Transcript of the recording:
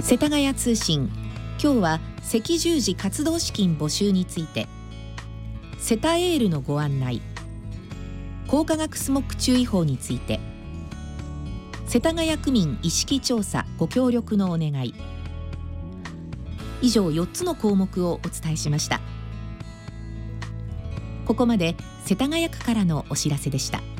世田谷通信、今日は赤十字活動資金募集について、セタエールのご案内、光化学スモッグ注意報について、世田谷区民意識調査ご協力のお願い、以上4つの項目をお伝えしました。ここまで世田谷区からのお知らせでした。